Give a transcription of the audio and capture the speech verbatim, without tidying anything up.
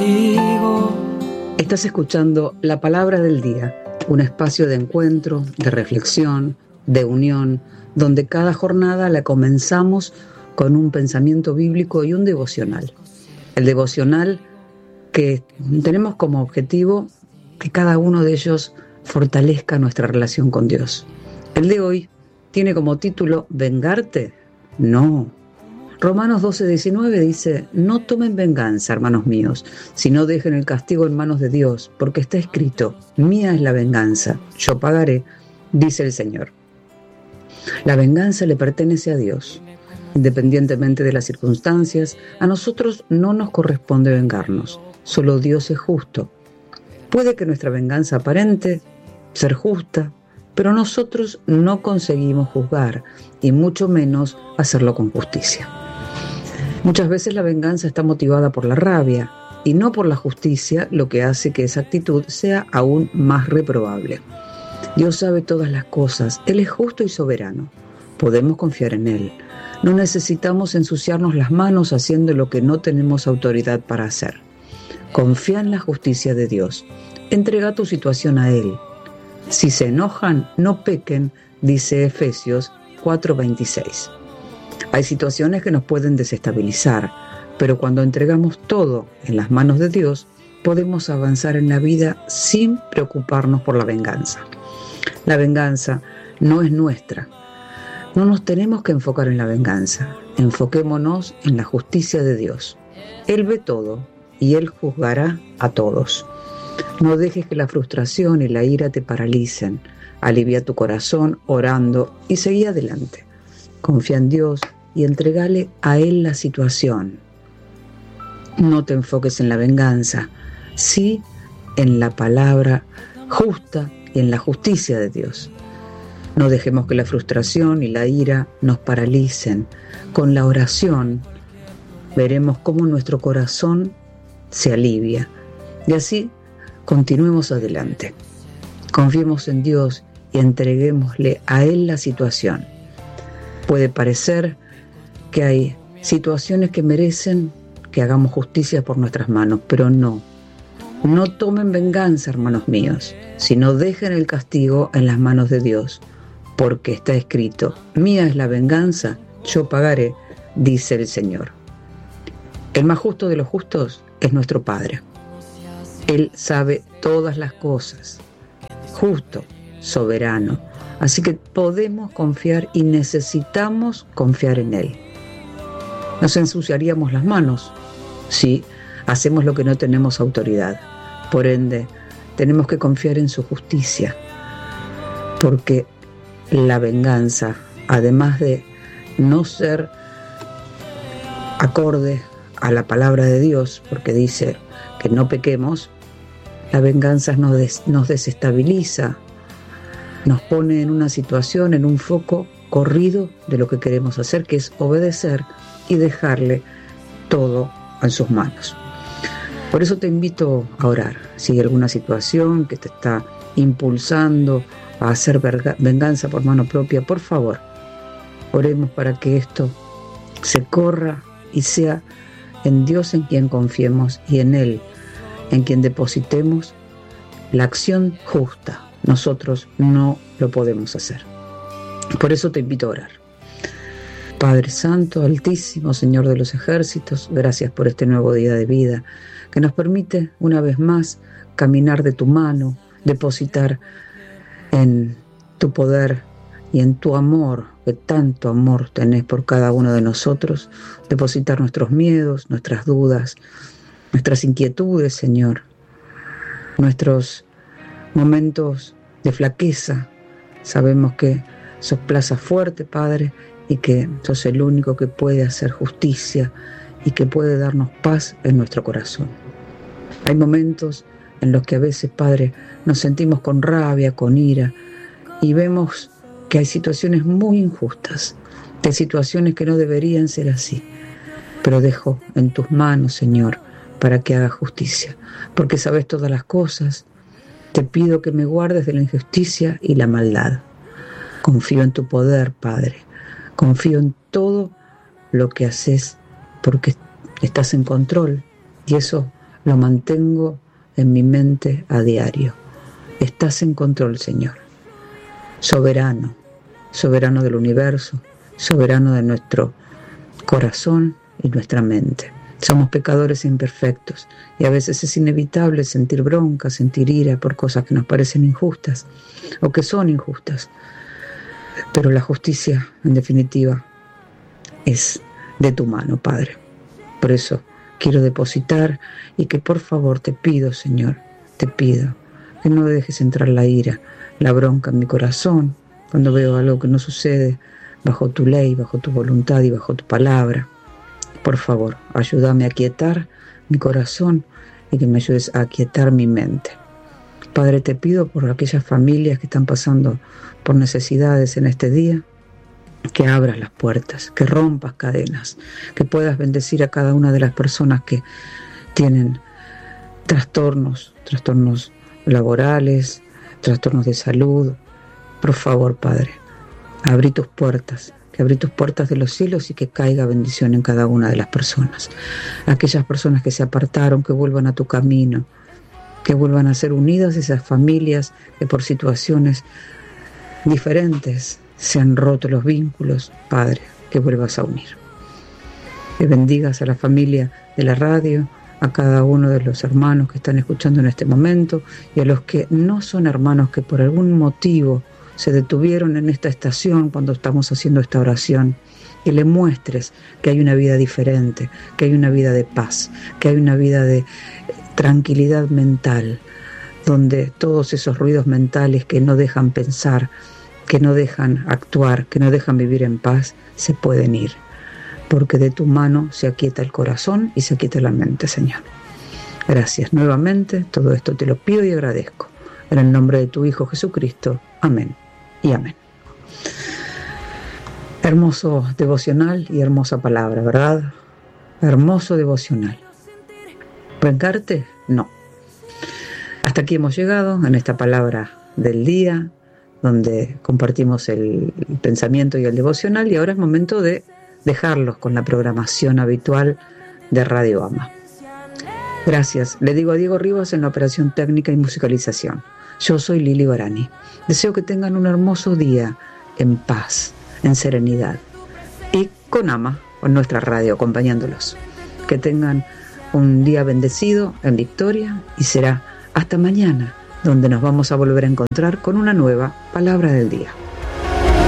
contigo. Estás escuchando La Palabra del Día, un espacio de encuentro, de reflexión, de unión, donde cada jornada la comenzamos con un pensamiento bíblico y un devocional. El devocional que tenemos como objetivo que cada uno de ellos fortalezca nuestra relación con Dios. El de hoy tiene como título ¿Vengarte? No. Romanos doce diecinueve dice: no tomen venganza, hermanos míos, sino dejen el castigo en manos de Dios, porque está escrito: mía es la venganza, yo pagaré, dice el Señor. La venganza le pertenece a Dios. Independientemente de las circunstancias, a nosotros no nos corresponde vengarnos. Solo Dios es justo. Puede que nuestra venganza aparente ser justa, pero nosotros no conseguimos juzgar y mucho menos hacerlo con justicia. Muchas veces la venganza está motivada por la rabia y no por la justicia, lo que hace que esa actitud sea aún más reprobable. Dios sabe todas las cosas, Él es justo y soberano. Podemos confiar en Él. No necesitamos ensuciarnos las manos haciendo lo que no tenemos autoridad para hacer. Confía en la justicia de Dios. Entrega tu situación a Él. Si se enojan, no pequen, dice Efesios cuatro veintiséis. Hay situaciones que nos pueden desestabilizar, pero cuando entregamos todo en las manos de Dios, podemos avanzar en la vida sin preocuparnos por la venganza. La venganza no es nuestra. No nos tenemos que enfocar en la venganza. Enfoquémonos en la justicia de Dios. Él ve todo y Él juzgará a todos. No dejes que la frustración y la ira te paralicen. Alivia tu corazón orando y seguí adelante. Confía en Dios y entregale a Él la situación. No te enfoques en la venganza, sí en la palabra justa y en la justicia de Dios. No dejemos que la frustración y la ira nos paralicen. Con la oración veremos cómo nuestro corazón se alivia. Y así continuemos adelante. Confiemos en Dios y entreguémosle a Él la situación. Puede parecer que hay situaciones que merecen que hagamos justicia por nuestras manos, pero no. No tomen venganza, hermanos míos, sino dejen el castigo en las manos de Dios, porque está escrito: mía es la venganza, yo pagaré, dice el Señor. El más justo de los justos es nuestro Padre. Él sabe todas las cosas, justo, soberano. Así que podemos confiar y necesitamos confiar en Él. Nos ensuciaríamos las manos si hacemos lo que no tenemos autoridad. Por ende, tenemos que confiar en su justicia, porque la venganza, además de no ser acorde a la palabra de Dios, porque dice que no pequemos, la venganza nos, des, nos desestabiliza, nos pone en una situación, en un foco corrido de lo que queremos hacer, que es obedecer y dejarle todo en sus manos. Por eso te invito a orar. Si hay alguna situación que te está impulsando a hacer venganza por mano propia, por favor, oremos para que esto se corra y sea en Dios en quien confiemos y en Él en quien depositemos la acción justa. Nosotros no lo podemos hacer. Por eso te invito a orar. Padre Santo, Altísimo, Señor de los ejércitos, gracias por este nuevo día de vida que nos permite una vez más caminar de tu mano, depositar en tu poder y en tu amor, que tanto amor tenés por cada uno de nosotros, depositar nuestros miedos, nuestras dudas, nuestras inquietudes, Señor, nuestros momentos de flaqueza. Sabemos que sos plaza fuerte, Padre, y que sos el único que puede hacer justicia y que puede darnos paz en nuestro corazón. Hay momentos en los que a veces, Padre, nos sentimos con rabia, con ira, y vemos que hay situaciones muy injustas, de situaciones que no deberían ser así. Pero dejo en tus manos, Señor, para que hagas justicia, porque sabes todas las cosas. Te pido que me guardes de la injusticia y la maldad. Confío en tu poder, Padre. Confío en todo lo que haces, porque estás en control, y eso lo mantengo en mi mente a diario. Estás en control, Señor. Soberano, soberano del universo, soberano de nuestro corazón y nuestra mente. Somos pecadores imperfectos y a veces es inevitable sentir bronca, sentir ira por cosas que nos parecen injustas o que son injustas. Pero la justicia, en definitiva, es de tu mano, Padre. Por eso quiero depositar y que por favor te pido, Señor, te pido que no dejes entrar la ira, la bronca en mi corazón cuando veo algo que no sucede bajo tu ley, bajo tu voluntad y bajo tu palabra. Por favor, ayúdame a aquietar mi corazón y que me ayudes a aquietar mi mente. Padre, te pido por aquellas familias que están pasando por necesidades en este día, que abras las puertas, que rompas cadenas, que puedas bendecir a cada una de las personas que tienen trastornos, trastornos laborales, trastornos de salud. Por favor, Padre, abrí tus puertas, que abrí tus puertas de los cielos y que caiga bendición en cada una de las personas. Aquellas personas que se apartaron, que vuelvan a tu camino, que vuelvan a ser unidas esas familias que por situaciones diferentes se han roto los vínculos. Padre, que vuelvas a unir. Que bendigas a la familia de la radio, a cada uno de los hermanos que están escuchando en este momento y a los que no son hermanos, que por algún motivo se detuvieron en esta estación cuando estamos haciendo esta oración. Que le muestres que hay una vida diferente, que hay una vida de paz, que hay una vida de tranquilidad mental, donde todos esos ruidos mentales que no dejan pensar, que no dejan actuar, que no dejan vivir en paz, se pueden ir, porque de tu mano se aquieta el corazón y se aquieta la mente, Señor. Gracias nuevamente, todo esto te lo pido y agradezco. En el nombre de tu Hijo Jesucristo. Amén y amén. Hermoso devocional y hermosa palabra, ¿verdad? Hermoso devocional. ¿Brincarte? No. Hasta aquí hemos llegado en esta palabra del día, donde compartimos el pensamiento y el devocional, y ahora es momento de dejarlos con la programación habitual de Radio Ama. Gracias. Le digo a Diego Rivas en la operación técnica y musicalización. Yo soy Lili Barani. Deseo que tengan un hermoso día en paz, en serenidad y con Ama, con nuestra radio acompañándolos. Que tengan un día bendecido en victoria y será hasta mañana, donde nos vamos a volver a encontrar con una nueva palabra del día.